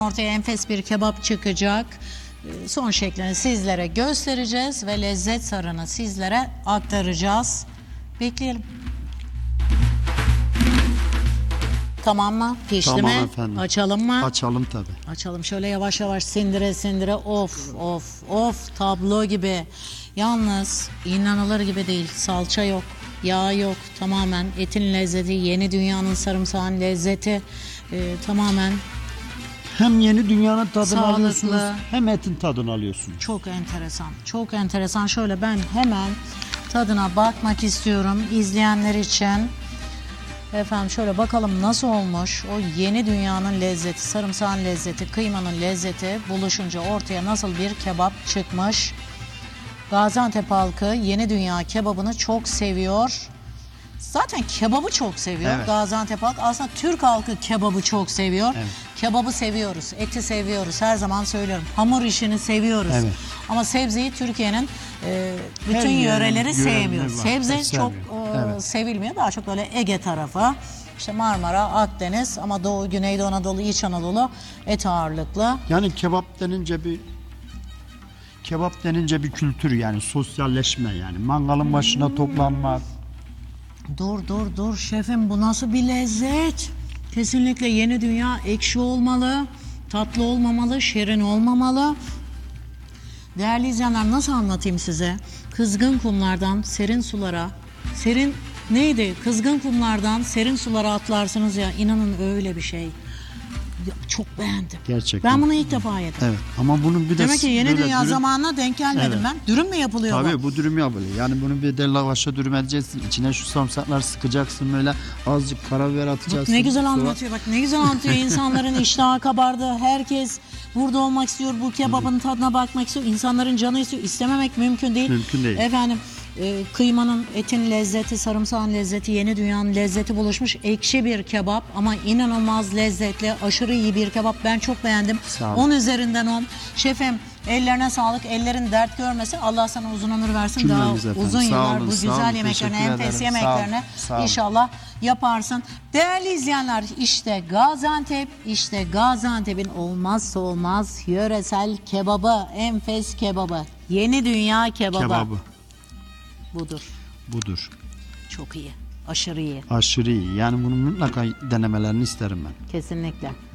Ortaya enfes bir kebap çıkacak. Son şeklini sizlere göstereceğiz ve lezzet sırrını sizlere aktaracağız. Bekleyelim. Tamam mı? Pişti Tamam mi? efendim. Açalım mı? Açalım tabii. Açalım şöyle yavaş yavaş sindire sindire. Of of of, tablo gibi. Yalnız inanılır gibi değil. Salça yok, yağ yok. Tamamen etin lezzeti, yeni dünyanın sarımsağın lezzeti tamamen Hem yeni dünyanın tadını sağlıklı. alıyorsunuz, hem etin tadını alıyorsunuz. Çok enteresan. Çok enteresan. Şöyle ben hemen tadına bakmak istiyorum izleyenler için. Efendim şöyle bakalım nasıl olmuş. O yeni dünyanın lezzeti, sarımsağın lezzeti, kıymanın lezzeti buluşunca ortaya nasıl bir kebap çıkmış. Gaziantep halkı yeni dünya kebabını çok seviyor. Zaten kebabı çok seviyor. Evet. Gaziantep halkı, aslında Türk halkı kebabı çok seviyor. Evet. Kebabı seviyoruz, eti seviyoruz. Her zaman söylüyorum. Hamur işini seviyoruz. Evet. Ama sebzeyi Türkiye'nin bütün Her yerin yöreleri sevmiyor. yöreleri var. Sebze Hep çok sevmiyor. Evet. sevilmiyor. Daha çok böyle Ege tarafı. İşte Marmara, Akdeniz ama Doğu, Güneydoğu Anadolu, İç Anadolu et ağırlıklı. Yani kebap denince bir kültür, yani sosyalleşme, yani mangalın başına toplanmak. Dur şefim, bu nasıl bir lezzet? Kesinlikle yeni dünya ekşi olmalı, tatlı olmamalı, şirin olmamalı. Değerli izleyenler, nasıl anlatayım size? Kızgın kumlardan serin sulara, kızgın kumlardan serin sulara atlarsınız ya, inanın öyle bir şey. Ya, çok beğendim. Gerçekten. Ben bunu ilk defa yedim. Evet, ama bunun bir de Demek ki yeni böyle dünya dürüm- zamanına denk gelmedim Evet. ben. Dürüm mü yapılıyor bu? Tabii bu dürüm yapılıyor. Yani bunu bir de lavaşa dürüm edeceksin. İçine şu sarımsaklar sıkacaksın, böyle azıcık karabiber atacaksın. Bak ne güzel Sonra- anlatıyor. Bak ne güzel anlatıyor. İnsanların iştahı kabardı. Herkes burada olmak istiyor. Bu kebabın tadına bakmak istiyor. İnsanların canı istiyor. İstememek mümkün değil. Mümkün değil. Efendim kıymanın, etin lezzeti, sarımsağın lezzeti, yeni dünyanın lezzeti buluşmuş. Ekşi bir kebap ama inanılmaz lezzetli. Aşırı iyi bir kebap. Ben çok beğendim. Sağ olun. 10 üzerinden 10. Şefim, ellerine sağlık. Ellerin dert görmesin. Allah sana uzun ömür versin. Daha Cümlemize efendim. uzun Sağ yıllar olun, bu sağ güzel olun. yemeklerini, Teşekkür enfes ederim. yemeklerini Sağ olun. inşallah yaparsın. Değerli izleyenler, işte Gaziantep, işte Gaziantep'in olmazsa olmaz yöresel kebabı, enfes kebabı, yeni dünya kebabı. Kebabı. Budur. Çok iyi, aşırı iyi, Aşırı iyi. Yani bunun mutlaka denemelerini isterim ben. kesinlikle.